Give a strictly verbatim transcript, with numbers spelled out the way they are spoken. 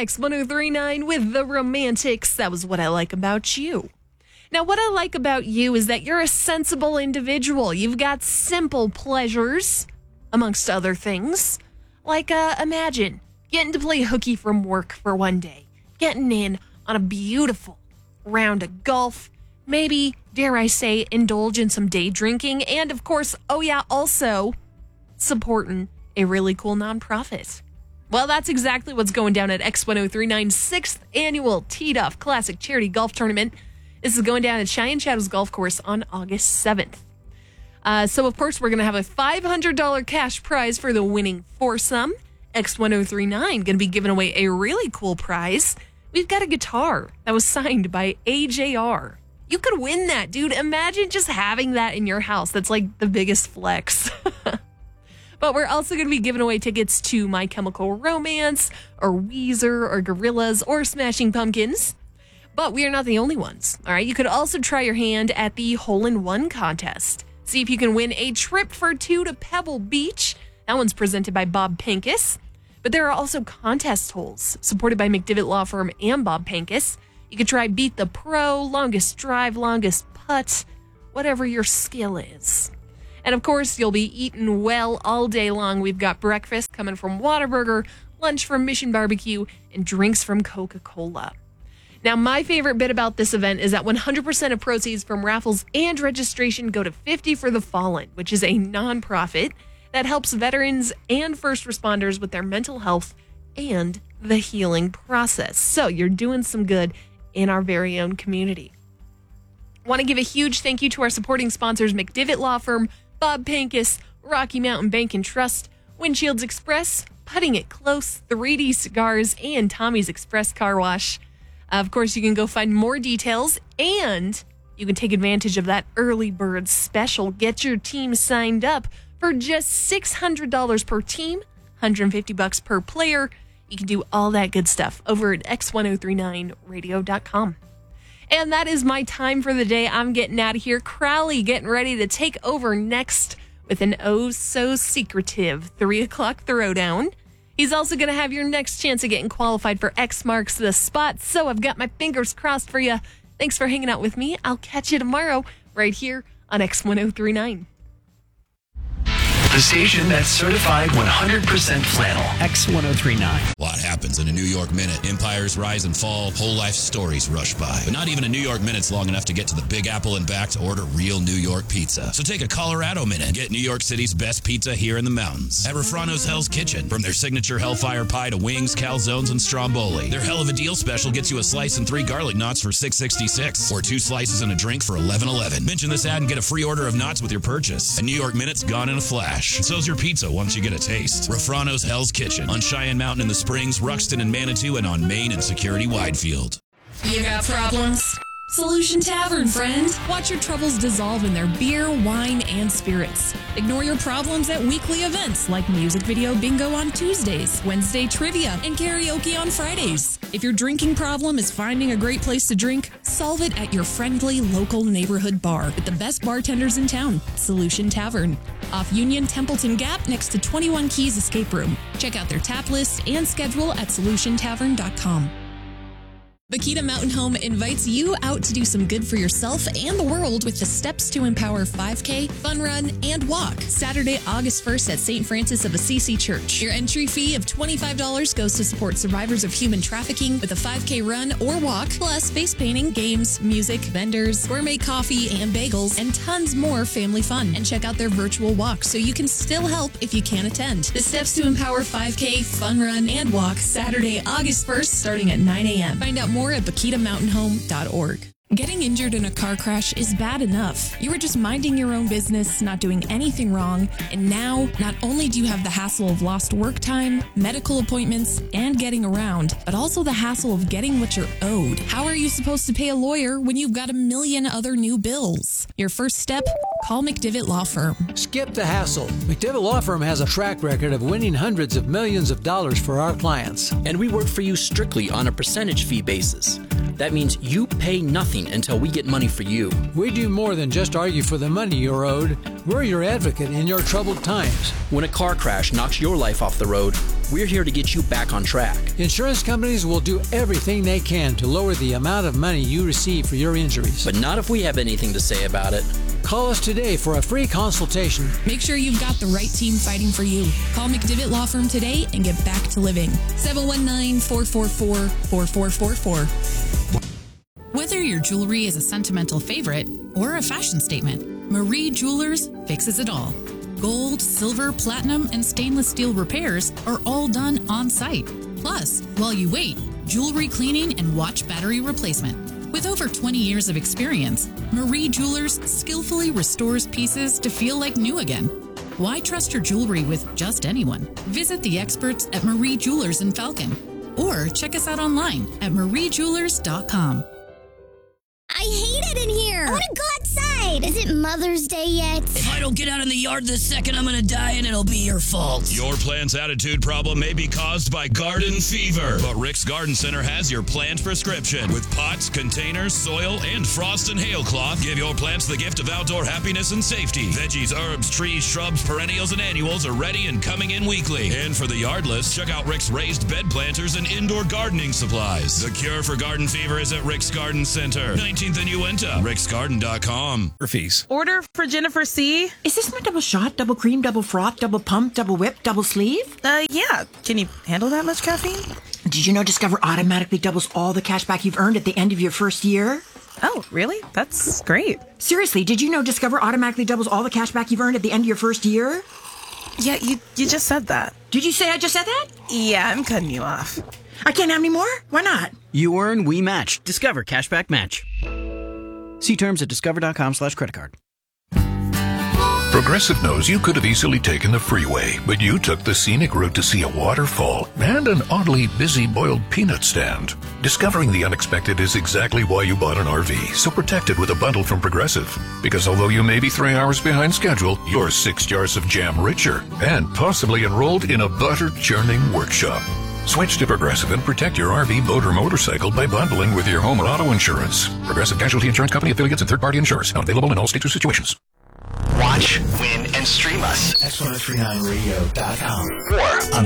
X one oh three point nine with The Romantics. That was What I Like About You. Now, what I like about you is that you're a sensible individual. You've got simple pleasures, amongst other things. Like, uh, imagine getting to play hooky from work for one day, getting in on a beautiful round of golf, maybe, dare I say, indulge in some day drinking, and of course, oh yeah, also supporting a really cool nonprofit. Well, that's exactly what's going down at X one oh three point nine's sixth annual Teed Off Classic Charity Golf Tournament. This is going down at Cheyenne Shadows Golf Course on August seventh. Uh, so, of course, we're going to have a five hundred dollars cash prize for the winning foursome. X one oh three point nine going to be giving away a really cool prize. We've got a guitar that was signed by A J R. You could win that, dude. Imagine just having that in your house. That's like the biggest flex. But we're also going to be giving away tickets to My Chemical Romance, or Weezer, or Gorillaz, or Smashing Pumpkins. But we are not the only ones, all right? You could also try your hand at the Hole-in-One contest. See if you can win a trip for two to Pebble Beach. That one's presented by Bob Pincus. But there are also contest holes supported by McDivitt Law Firm and Bob Pincus. You could try Beat the Pro, Longest Drive, Longest Putt, whatever your skill is. And of course, you'll be eating well all day long. We've got breakfast coming from Whataburger, lunch from Mission Barbecue, and drinks from Coca-Cola. Now, my favorite bit about this event is that one hundred percent of proceeds from raffles and registration go to fifty for the Fallen, which is a nonprofit that helps veterans and first responders with their mental health and the healing process. So you're doing some good in our very own community. Want to give a huge thank you to our supporting sponsors, McDivitt Law Firm, Bob Pincus, Rocky Mountain Bank and Trust, Windshields Express, Putting It Close, three D Cigars, and Tommy's Express Car Wash. Of course, you can go find more details, and you can take advantage of that early bird special. Get your team signed up for just six hundred dollars per team, one hundred fifty bucks per player. You can do all that good stuff over at X one oh three nine radio dot com. And that is my time for the day. I'm getting out of here. Crowley getting ready to take over next with an oh-so-secretive three o'clock throwdown. He's also going to have your next chance of getting qualified for X Marks the Spot. So I've got my fingers crossed for you. Thanks for hanging out with me. I'll catch you tomorrow right here on X one oh three point nine. The station that's certified one hundred percent flannel. X one oh three point nine. A lot happens in a New York minute. Empires rise and fall. Whole life stories rush by. But not even a New York minute's long enough to get to the Big Apple and back to order real New York pizza. So take a Colorado minute and get New York City's best pizza here in the mountains. At Refrano's Hell's Kitchen. From their signature Hellfire Pie to wings, calzones, and stromboli. Their hell of a deal special gets you a slice and three garlic knots for six sixty-six. Or two slices and a drink for eleven eleven. Mention this ad and get a free order of knots with your purchase. A New York minute's gone in a flash. And so's your pizza once you get a taste. Refrano's Hell's Kitchen on Cheyenne Mountain in the Springs, Ruxton and Manitou, and on Main and Security Widefield. You got problems? Solution Tavern, friend. Watch your troubles dissolve in their beer, wine, and spirits. Ignore your problems at weekly events like music video bingo on Tuesdays, Wednesday trivia, and karaoke on Fridays. If your drinking problem is finding a great place to drink, solve it at your friendly local neighborhood bar with the best bartenders in town, Solution Tavern. Off Union Templeton Gap next to twenty-one Keys Escape Room. Check out their tap list and schedule at solution tavern dot com. Vaquita Mountain Home invites you out to do some good for yourself and the world with the Steps to Empower five K, Fun Run, and Walk. Saturday, August first at Saint Francis of Assisi Church. Your entry fee of twenty-five dollars goes to support survivors of human trafficking with a five K run or walk, plus face painting, games, music, vendors, gourmet coffee and bagels, and tons more family fun. And check out their virtual walk so you can still help if you can't attend. The Steps to Empower five K, Fun Run, and Walk, Saturday, August first, starting at nine a.m. Find out more at vaquita mountain home dot org. Getting injured in a car crash is bad enough. You were just minding your own business, not doing anything wrong, and now not only do you have the hassle of lost work time, medical appointments, and getting around, but also the hassle of getting what you're owed. How are you supposed to pay a lawyer when you've got a million other new bills? Your first step? Call McDivitt Law Firm. Skip the hassle. McDivitt Law Firm has a track record of winning hundreds of millions of dollars for our clients. And we work for you strictly on a percentage fee basis. That means you pay nothing until we get money for you. We do more than just argue for the money you're owed. We're your advocate in your troubled times. When a car crash knocks your life off the road, We're here to get you back on track. Insurance companies will do everything they can to lower the amount of money you receive for your injuries. But not if we have anything to say about it. Call us today for a free consultation. Make sure you've got the right team fighting for you. Call McDivitt Law Firm today and get back to living. seven one nine, four four four, four four four four. Whether your jewelry is a sentimental favorite or a fashion statement, Marie Jewelers fixes it all. Gold, silver, platinum, and stainless steel repairs are all done on site. Plus, while you wait, jewelry cleaning and watch battery replacement. With over twenty years of experience, Marie Jewelers skillfully restores pieces to feel like new again. Why trust your jewelry with just anyone? Visit the experts at Marie Jewelers in Falcon or check us out online at marie jewelers dot com. I hate it in here. I want to go outside. Is it Mother's Day yet? If I don't get out in the yard this second, I'm going to die and it'll be your fault. Your plant's attitude problem may be caused by garden fever, but Rick's Garden Center has your plant prescription. With pots, containers, soil, and frost and hail cloth, give your plants the gift of outdoor happiness and safety. Veggies, herbs, trees, shrubs, perennials, and annuals are ready and coming in weekly. And for the yardless, check out Rick's raised bed planters and indoor gardening supplies. The cure for garden fever is at Rick's Garden Center, nineteenth and Uinta, ricks garden dot com. For fees. Order for Jennifer C. Is this my double shot, double cream, double froth, double pump, double whip, double sleeve? Uh, yeah. Can you handle that much caffeine? Did you know Discover automatically doubles all the cash back you've earned at the end of your first year? Oh, really? That's great. Seriously, did you know Discover automatically doubles all the cash back you've earned at the end of your first year? Yeah, you, you just said that. Did you say I just said that? Yeah, I'm cutting you off. I can't have any more? Why not? You earn, we match. Discover Cashback Match. See terms at discover.com slash credit card. Progressive knows you could have easily taken the freeway, but you took the scenic route to see a waterfall and an oddly busy boiled peanut stand. Discovering the unexpected is exactly why you bought an R V, so protect it with a bundle from Progressive. Because although you may be three hours behind schedule, you're six jars of jam richer and possibly enrolled in a butter-churning workshop. Switch to Progressive and protect your R V, boat, or motorcycle by bundling with your home or auto insurance. Progressive Casualty Insurance Company affiliates and third-party insurers. Not available in all states or situations. Watch, win, and stream us. X one oh three nine radio dot com or on